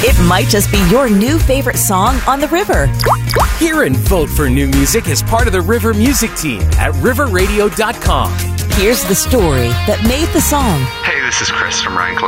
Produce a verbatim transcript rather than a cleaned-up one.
It might just be your new favorite song on the river. Hear and vote for new music as part of the River Music Team at river radio dot com. Here's the story that made the song. Hey, this is Chris from Ryan Close.